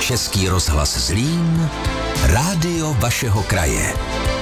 Český rozhlas Zlín, rádio vašeho kraje.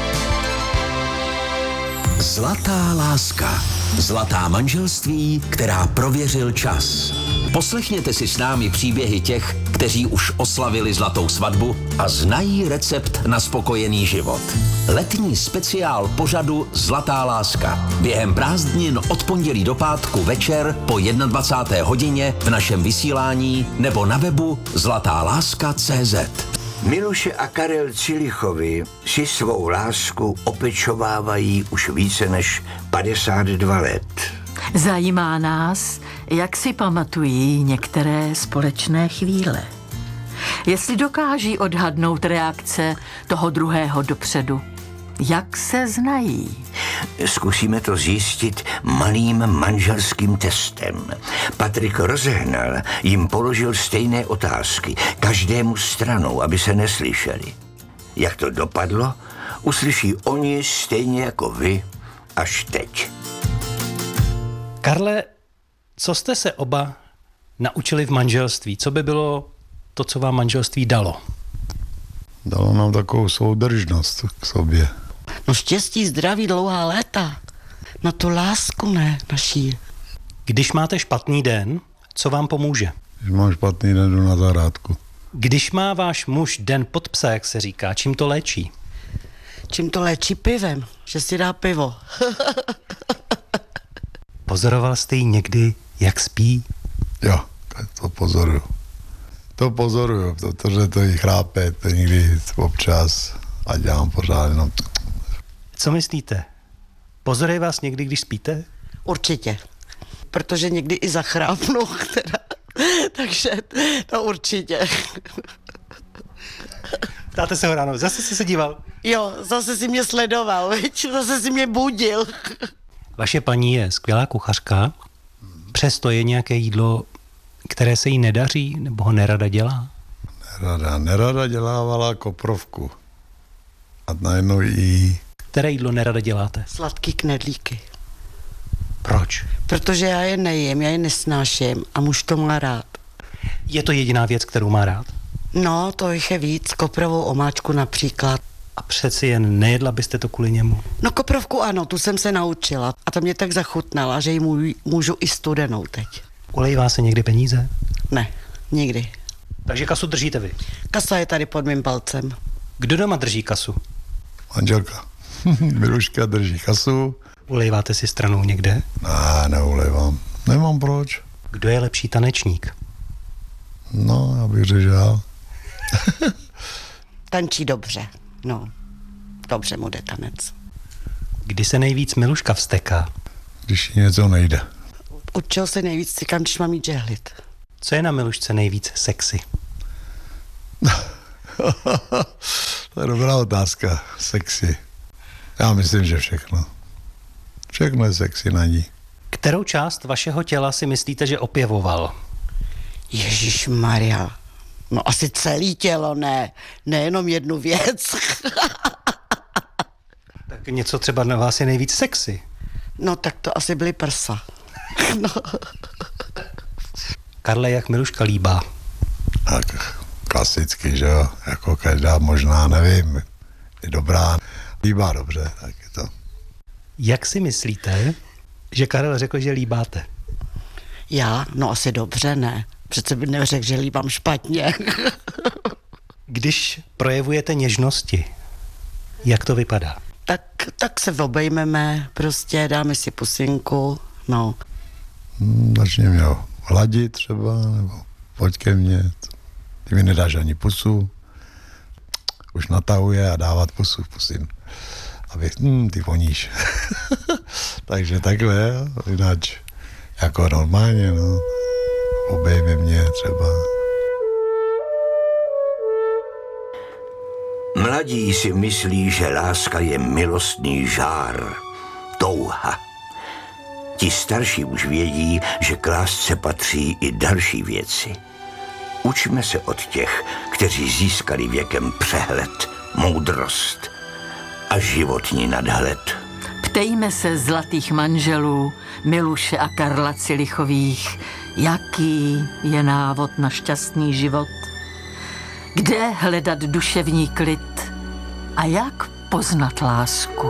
Zlatá láska. Zlatá manželství, která prověřil čas. Poslechněte si s námi příběhy těch, kteří už oslavili zlatou svatbu a znají recept na spokojený život. Letní speciál pořadu Zlatá láska. Během prázdnin od pondělí do pátku večer po 21. hodině v našem vysílání nebo na webu zlatáláska.cz. Miluše a Karel Cilichovi si svou lásku opečovávají už více než 52 let. Zajímá nás, jak si pamatují některé společné chvíle. Jestli dokáží odhadnout reakce toho druhého dopředu. Jak se znají? Zkusíme to zjistit malým manželským testem. Patrik rozehnal, jim položil stejné otázky, každému stranou, aby se neslyšeli. Jak to dopadlo, uslyší oni stejně jako vy až teď. Karle, co jste se oba naučili v manželství? Co by bylo to, co vám manželství dalo? Dalo nám takovou soudržnost k sobě. No štěstí, zdraví, dlouhá léta. Na tu lásku ne, naší. Když máte špatný den, co vám pomůže? Když mám špatný den, jdu na zahrádku. Když má váš muž den pod psa, jak se říká, čím to léčí? Čím to léčí? Pivem, že si dá pivo. Pozoroval jste jí někdy, jak spí? Jo, to pozoruju. Protože to jí chrápe, to někdy občas a dělám pořád jenom. Co myslíte? Pozoruje vás někdy, když spíte? Určitě. Protože někdy i zachrápnu, teda. Takže to určitě. Ptáte se ho ráno, zase jsi se díval? Jo, zase si mě sledoval, veď? Zase si mě budil. Vaše paní je skvělá kuchařka, přesto je nějaké jídlo, které se jí nedaří, nebo ho nerada dělá? Nerada dělávala koprovku. A najednou jí... Které jídlo nerada děláte? Sladký knedlíky. Proč? Protože já je nejím, já je nesnáším a muž to má rád. Je to jediná věc, kterou má rád? No, to jich je víc, koprovou omáčku například. A přeci jen nejedla byste to kvůli němu? No koprovku ano, tu jsem se naučila a to mě tak zachutnala, že ji můžu i studenou teď. Ulejvá se někdy peníze? Ne, nikdy. Takže kasu držíte vy? Kasa je tady pod mým palcem. Kdo doma drží kasu? Manželka. Miluška drží kasu. Ulejváte si stranou někde? Ne, neulejvám. Nemám proč. Kdo je lepší tanečník? No, já bych řekl, že já. Tančí dobře, no. Dobře mu jde tanec. Kdy se nejvíc Miluška vzteká? Když jí něco nejde. Od čeho se nejvíc cykám, když mám jít žehlit? Co je na Milušce nejvíc sexy? To je dobrá otázka. Sexy. Já myslím, že všechno. Všechno je sexy na ní. Kterou část vašeho těla si myslíte, že opěvoval? Ježišmarja. No asi celé tělo, ne. Nejenom jednu věc. Tak něco třeba na vás je nejvíc sexy. No tak to asi byly prsa. No. Karle, jak Miluška líbá? Tak klasicky, že jo, jako každá možná, nevím, je dobrá, líbá dobře, tak je to. Jak si myslíte, že Karel řekl, že líbáte? Já? No asi dobře, ne. Přece by neřekl, že líbám špatně. Když projevujete něžnosti, jak to vypadá? Tak se obejmeme, prostě dáme si pusinku, no. Začně mě hladit třeba, nebo pojď ke mně, ty mi nedáš ani pusu, už natahuje a dávat pusu, pusím. Abych, ty voníš. Takže takhle, jinak jako normálně, no, obejme mě třeba. Mladí si myslí, že láska je milostný žár, touha. Ti starší už vědí, že k lásce patří i další věci. Učme se od těch, kteří získali věkem přehled, moudrost a životní nadhled. Ptejme se zlatých manželů Miluše a Karla Cilichových, jaký je návod na šťastný život. Kde hledat duševní klid a jak poznat lásku?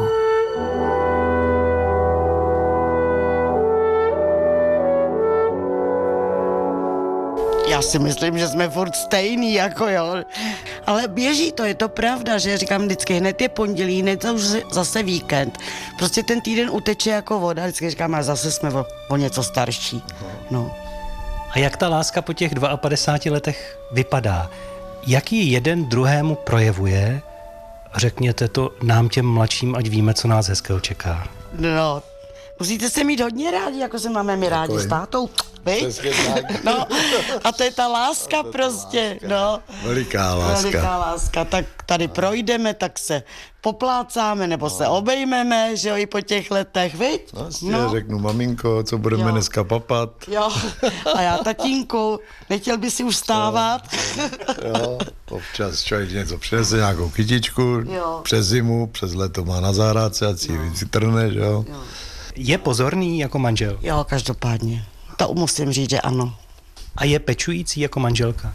Já si myslím, že jsme furt stejný, jako jo. Ale běží to, je to pravda, že říkám vždycky, hned je pondělí, hned už zase víkend. Prostě ten týden uteče jako voda, vždycky říkám, a zase jsme o něco starší. No. A jak ta láska po těch 52 letech vypadá? Jak ji jeden druhému projevuje? Řekněte to nám těm mladším, ať víme, co nás hezkého čeká. No, musíte se mít hodně rádi, jako se máme my rádi s tátou. No, a to je ta láska prostě, no. Veliká láska. Veliká láska, tak tady projdeme, tak se poplácáme, nebo se obejmeme, že jo, i po těch letech, viď? No. Řeknu, maminko, co budeme dneska papat. Jo, a já, tatínku, nechtěl by si už vstávat? Jo, občas člověk něco přinese, nějakou kytičku, jo. Přes zimu, přes léto má na zahrádce, ať si vytrne, že jo. Je pozorný jako manžel? Jo, každopádně. To musím říct, že ano. A je pečující jako manželka?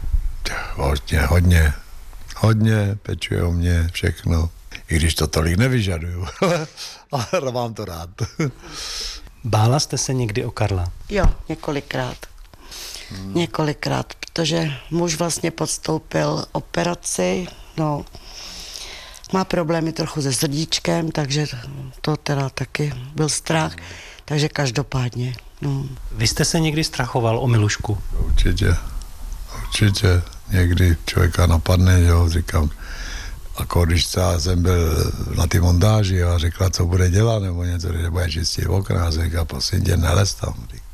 Hodně pečuje o mě všechno. I když to tolik nevyžaduju, ale mám to rád. Bála jste se někdy o Karla? Jo, několikrát. Několikrát, protože muž vlastně podstoupil operaci, no, má problémy trochu se srdíčkem, takže to teda taky byl strach, takže každopádně. No. Vy jste se někdy strachoval o Milušku? Určitě. Někdy člověka napadne, jo, říkám, jako když jsem byl na ty montáži a řekla, co bude dělat, nebo něco, že bude čistit okna, a říká, prosím tě, nelez tam,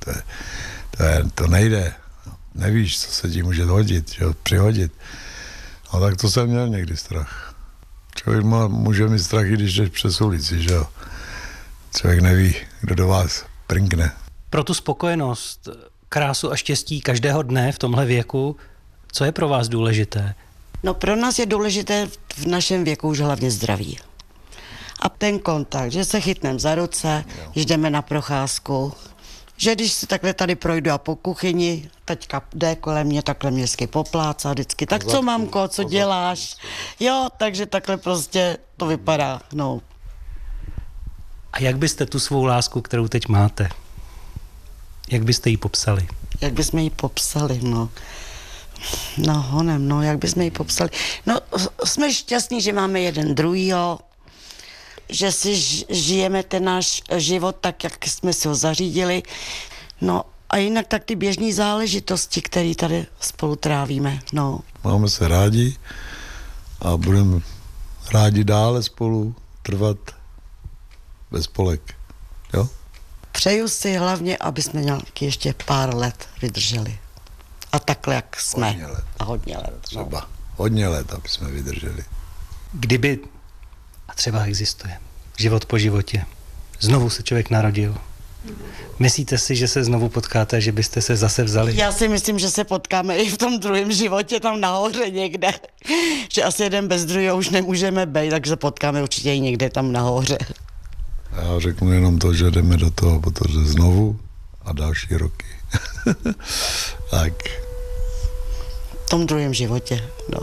to nejde, nevíš, co se ti může hodit, jo, přihodit. A tak to jsem měl někdy strach. Člověk může mít strach, i když jdeš přes ulici, že jo. Člověk neví, kdo do vás prinkne. Pro tu spokojenost, krásu a štěstí každého dne v tomhle věku, co je pro vás důležité? No pro nás je důležité v našem věku už hlavně zdraví. A ten kontakt, že se chytneme za ruce, že jdeme na procházku, že když si takhle tady projdu a po kuchyni, teďka jde kolem mě, takhle mě vždycky poplácá vždycky. Tak co, mamko, co děláš? Jo, takže takhle prostě to vypadá, no. A jak byste tu svou lásku, kterou teď máte, jak byste ji popsali? Jak bychom ji popsali, no. No, honem, no, jak bychom ji popsali. No, jsme šťastní, že máme jeden druhýho, že si žijeme ten náš život tak, jak jsme si ho zařídili. No, a jinak tak ty běžné záležitosti, které tady spolu trávíme, no. Máme se rádi a budeme rádi dále spolu trvat bez spolek, jo? Přeju si hlavně, aby jsme nějaký ještě pár let vydrželi. A takhle, jak jsme. Hodně let. A hodně let. Třeba. No. Hodně let, aby jsme vydrželi. Kdyby, a třeba existuje, život po životě, znovu se člověk narodil, myslíte si, že se znovu potkáte, že byste se zase vzali? Já si myslím, že se potkáme i v tom druhém životě, tam nahoře někde. Že asi jeden bez druhého už nemůžeme být, takže potkáme určitě i někde tam nahoře. Já řeknu jenom to, že jdeme do toho, protože znovu a další roky. Tak. V tom druhém životě, no.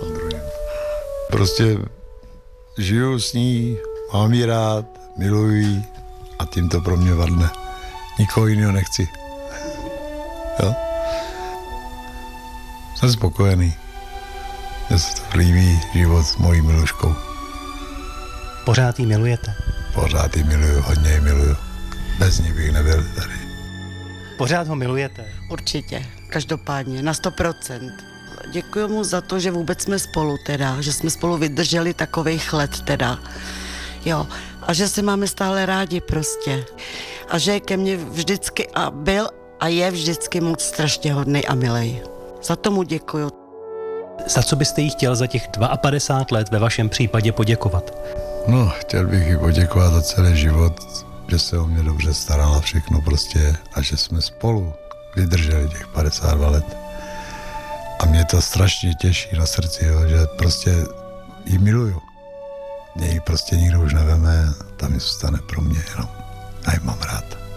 Prostě žiju s ní, mám ji rád, miluji ji a tím to pro mě vadne. Nikoho jiného nechci. Jo? Jsem spokojený. Mně se to líbí život s mojí Miluškou. Pořád ji milujete? Pořád ji miluju, hodně ji miluju. Bez ní bych nebyl tady. Pořád ho milujete? Určitě, každopádně, na 100%. Děkuji mu za to, že vůbec jsme spolu teda, že jsme spolu vydrželi takovejch let teda. Jo, a že se máme stále rádi prostě. A že je ke mně vždycky a byl a je vždycky moc strašně hodnej a milej. Za tomu děkuju. Za co byste jí chtěl za těch 52 let ve vašem případě poděkovat? No, chtěl bych jí poděkovat za celý život, že se o mě dobře starala všechno prostě a že jsme spolu vydrželi těch 52 let. A mě to strašně těší na srdci, jo, že prostě jí miluju. Mě ji prostě nikdo už neveme, tam mi zůstane pro mě jenom. A ji mám rád.